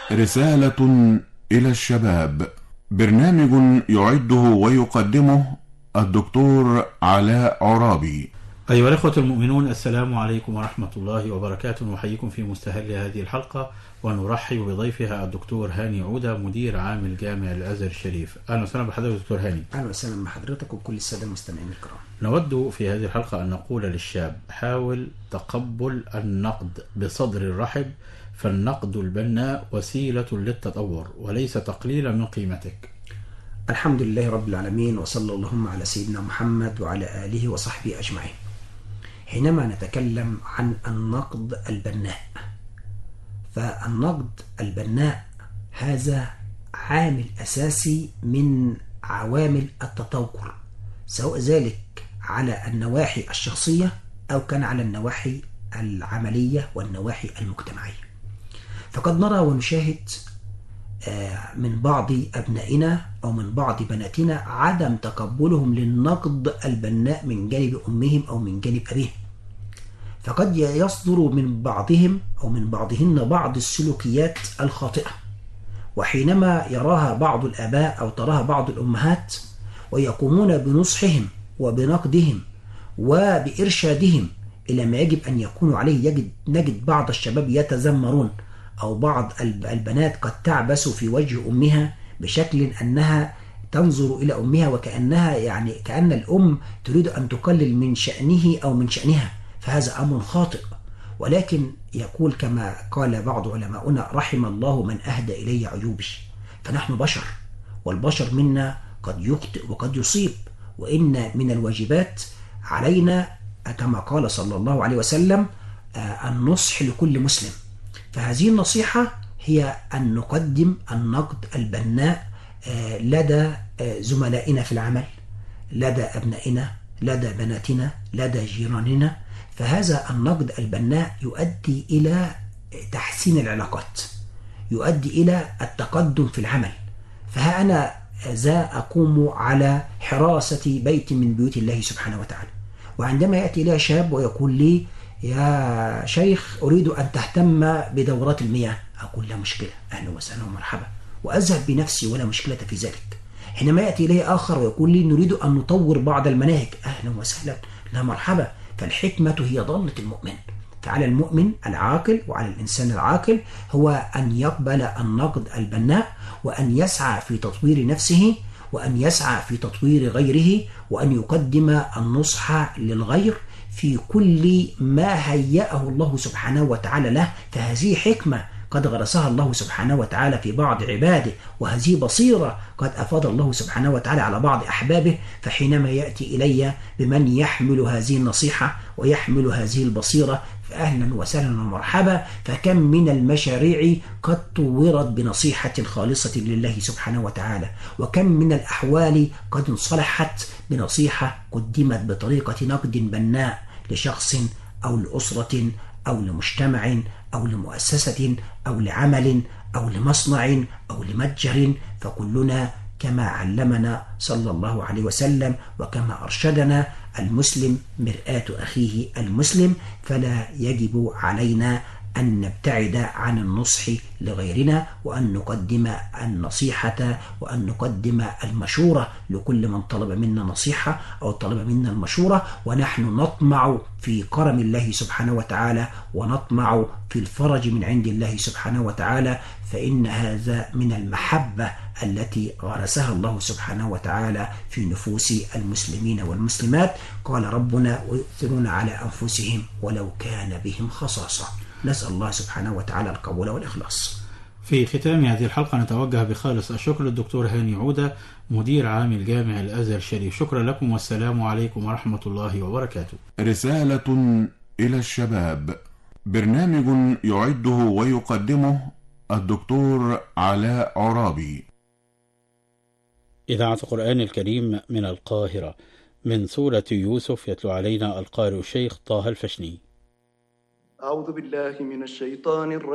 رسالة إلى الشباب. برنامج يعده ويقدمه الدكتور علاء عرابي. أيها الأخوة المؤمنون، السلام عليكم ورحمة الله وبركاته. نحييكم في مستهل هذه الحلقة ونرحب بضيفها الدكتور هاني عودة، مدير عام الجامع الأزهر الشريف. أهلا وسهلا بحضرتك دكتور هاني. أهلا وسهلا بحضرتك وكل السادة المستمعين الكرام. نود في هذه الحلقة أن نقول للشاب: حاول تقبل النقد بصدر رحب، فالنقد البناء وسيلة للتطور وليس تقليلا من قيمتك. الحمد لله رب العالمين، وصلى اللهم على سيدنا محمد وعلى آله وصحبه أجمعين. حينما نتكلم عن النقد البناء، فالنقد البناء هذا عامل أساسي من عوامل التطور، سواء ذلك على النواحي الشخصية أو كان على النواحي العملية والنواحي المجتمعية. فقد نرى ونشاهد من بعض أبنائنا أو من بعض بناتنا عدم تقبلهم للنقد البناء من جانب أمهم أو من جانب أبيهم، فقد يصدر من بعضهم أو من بعضهن بعض السلوكيات الخاطئة، وحينما يراها بعض الآباء أو تراها بعض الأمهات ويقومون بنصحهم وبنقدهم وبإرشادهم إلى ما يجب أن يكونوا عليه، نجد بعض الشباب يتذمرون أو بعض البنات قد تعبس في وجه أمها بشكل أنها تنظر إلى أمها وكأنها كأن الأم تريد أن تقلل من شأنه أو من شأنها، فهذا أمر خاطئ. ولكن يقول كما قال بعض علماؤنا: رحم الله من أهدى إلي عيوبي. فنحن بشر، والبشر منا قد يخطئ وقد يصيب، وإن من الواجبات علينا كما قال صلى الله عليه وسلم النصح لكل مسلم. فهذه النصيحة هي أن نقدم النقد البناء لدى زملائنا في العمل، لدى أبنائنا، لدى بناتنا، لدى جيراننا. فهذا النقد البناء يؤدي إلى تحسين العلاقات، يؤدي إلى التقدم في العمل. فها أنا ذا أقوم على حراسة بيت من بيوت الله سبحانه وتعالى، وعندما يأتي إلى شاب ويقول لي: يا شيخ أريد أن تهتم بدورات المياه، أقول: لا مشكلة، أهلا وسهلا ومرحبا، وأذهب بنفسي ولا مشكلة في ذلك. حينما يأتي إلي آخر ويقول لي: نريد أن نطور بعض المناهج، أهلا وسهلا، لا مرحبا. فالحكمة هي ضالة المؤمن، فعلى المؤمن العاقل وعلى الإنسان العاقل هو أن يقبل النقد البناء، وأن يسعى في تطوير نفسه، وأن يسعى في تطوير غيره، وأن يقدم النصح للغير في كل ما هيأه الله سبحانه وتعالى له. فهذه حكمة قد غرسها الله سبحانه وتعالى في بعض عباده، وهذه بصيرة قد أفاض الله سبحانه وتعالى على بعض أحبابه. فحينما يأتي إلي بمن يحمل هذه النصيحة ويحمل هذه البصيرة، فأهلا وسهلا ومرحبا. فكم من المشاريع قد طورت بنصيحة خالصة لله سبحانه وتعالى، وكم من الأحوال قد انصلحت بنصيحة قدمت بطريقة نقد بناء لشخص أو لأسرة أو لمجتمع أو لمؤسسة أو لعمل أو لمصنع أو لمتجر. فكلنا كما علمنا صلى الله عليه وسلم وكما أرشدنا: المسلم مرآة أخيه المسلم. فلا يجب علينا أن نبتعد عن النصح لغيرنا، وأن نقدم النصيحة وأن نقدم المشورة لكل من طلب منا نصيحة أو طلب منا المشورة، ونحن نطمع في كرم الله سبحانه وتعالى، ونطمع في الفرج من عند الله سبحانه وتعالى. فإن هذا من المحبة التي غرسها الله سبحانه وتعالى في نفوس المسلمين والمسلمات. قال ربنا: ويؤثرون على أنفسهم ولو كان بهم خصاصة. نسأل الله سبحانه وتعالى القبول والإخلاص. في ختام هذه الحلقة نتوجه بخالص الشكر للدكتور هاني عودة، مدير عام الجامع الأزهر الشريف. شكرا لكم، والسلام عليكم ورحمة الله وبركاته. رسالة إلى الشباب. برنامج يعده ويقدمه الدكتور علاء عرابي. إذاعة القرآن الكريم من القاهرة، من سورة يوسف، يتلو علينا القارئ الشيخ طه الفشني. أعوذ بالله من الشيطان الرجيم.